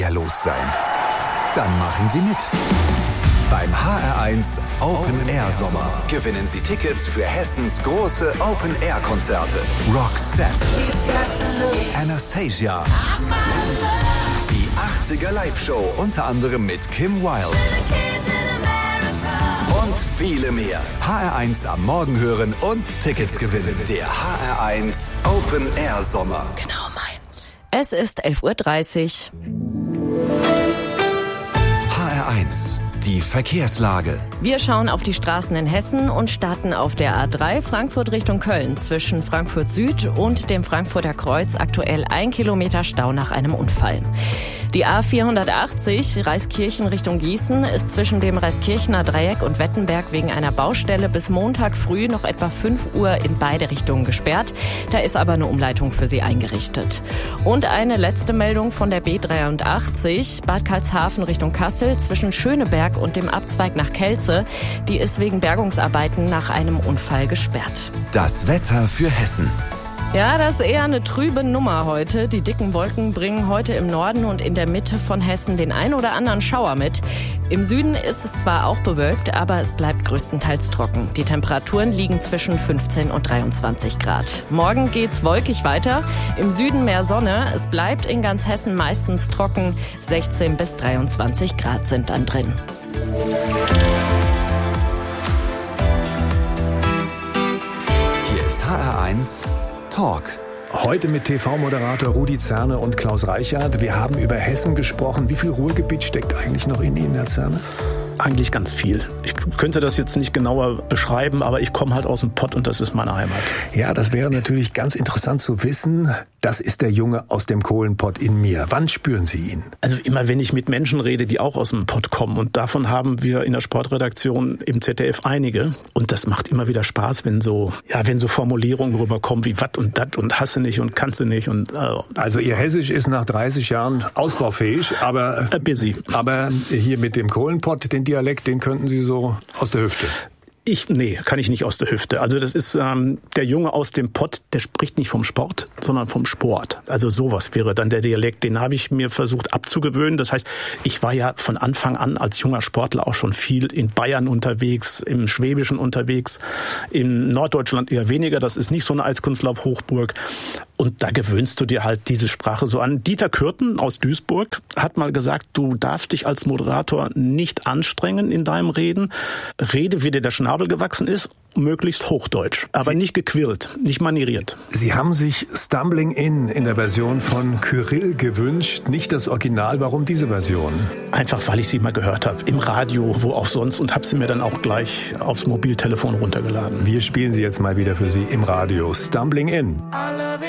ja los sein. Dann machen Sie mit. Beim HR1 Open Air Sommer gewinnen Sie Tickets für Hessens große Open Air Konzerte. Roxette, Anastasia, die 80er Live-Show unter anderem mit Kim Wilde und viele mehr. HR1 am Morgen hören und Tickets gewinnen. Der HR1 Open Air Sommer. Genau meins. Es ist 11:30 Uhr. HR1. Die Verkehrslage. Wir schauen auf die Straßen in Hessen und starten auf der A3 Frankfurt Richtung Köln zwischen Frankfurt Süd und dem Frankfurter Kreuz aktuell 1 Kilometer Stau nach einem Unfall. Die A480 Reiskirchen Richtung Gießen ist zwischen dem Reiskirchener Dreieck und Wettenberg wegen einer Baustelle bis Montag früh noch etwa 5 Uhr in beide Richtungen gesperrt. Da ist aber eine Umleitung für Sie eingerichtet. Und eine letzte Meldung von der B83 Bad Karlshafen Richtung Kassel zwischen Schöneberg und dem Abzweig nach Kelze. Die ist wegen Bergungsarbeiten nach einem Unfall gesperrt. Das Wetter für Hessen. Ja, das ist eher eine trübe Nummer heute. Die dicken Wolken bringen heute im Norden und in der Mitte von Hessen den ein oder anderen Schauer mit. Im Süden ist es zwar auch bewölkt, aber es bleibt größtenteils trocken. Die Temperaturen liegen zwischen 15 und 23 Grad. Morgen geht's wolkig weiter. Im Süden mehr Sonne. Es bleibt in ganz Hessen meistens trocken. 16 bis 23 Grad sind dann drin. Hier ist HR1 Talk. Heute mit TV-Moderator Rudi Zerne und Klaus Reichert. Wir haben über Hessen gesprochen. Wie viel Ruhrgebiet steckt eigentlich noch in Ihnen, Herr Zerne? Eigentlich ganz viel. Ich könnte das jetzt nicht genauer beschreiben, aber ich komme halt aus dem Pott und das ist meine Heimat. Ja, das wäre natürlich ganz interessant zu wissen. Das ist der Junge aus dem Kohlenpott in mir. Wann spüren Sie ihn? Also immer, wenn ich mit Menschen rede, die auch aus dem Pott kommen. Und davon haben wir in der Sportredaktion im ZDF einige. Und das macht immer wieder Spaß, wenn so Formulierungen rüberkommen wie wat und dat und hasse nicht und kannst du nicht. Und, also Ihr Hessisch ist nach 30 Jahren ausbaufähig, aber busy. Aber hier mit dem Kohlenpott, den Dialekt, den könnten Sie so aus der Hüfte? Nee, kann ich nicht aus der Hüfte. Also das ist der Junge aus dem Pott, der spricht nicht vom Sport, sondern vom Sport. Also sowas wäre dann der Dialekt, den habe ich mir versucht abzugewöhnen. Das heißt, ich war ja von Anfang an als junger Sportler auch schon viel in Bayern unterwegs, im Schwäbischen unterwegs, in Norddeutschland eher weniger. Das ist nicht so eine Eiskunstlauf-Hochburg. Und da gewöhnst du dir halt diese Sprache so an. Dieter Kürten aus Duisburg hat mal gesagt, du darfst dich als Moderator nicht anstrengen in deinem Reden. Rede, wie dir der Schnabel gewachsen ist, möglichst Hochdeutsch, aber nicht gequirlt, nicht manieriert. Sie haben sich Stumbling in der Version von Kyrill gewünscht, nicht das Original. Warum diese Version? Einfach, weil ich sie mal gehört habe, im Radio, wo auch sonst, und habe sie mir dann auch gleich aufs Mobiltelefon runtergeladen. Wir spielen sie jetzt mal wieder für Sie im Radio. Stumbling In.